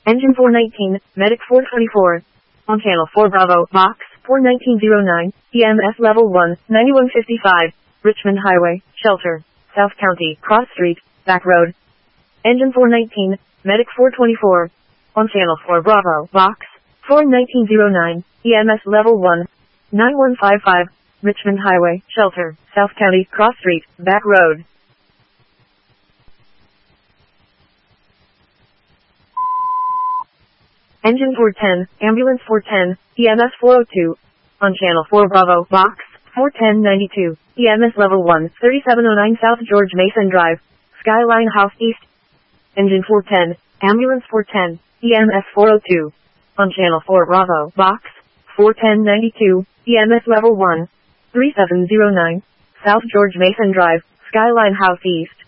Engine 419, Medic 424. On Channel 4 Bravo, Box 41909, EMS Level 1, 9155, Richmond Highway, Shelter, South County, Cross Street, Back Road. Engine 419, Medic 424. On Channel 4 Bravo, Box 41909, EMS Level 1, 9155, Richmond Highway, Shelter, South County, Cross Street, Back Road. Engine 410, Ambulance 410, EMS 402. On Channel 4 Bravo, Box 41092, EMS Level 1, 3709 South George Mason Drive, Skyline House East. Engine 410, Ambulance 410, EMS 402. On Channel 4 Bravo, Box 41092, EMS Level 1, 3709, South George Mason Drive, Skyline House East.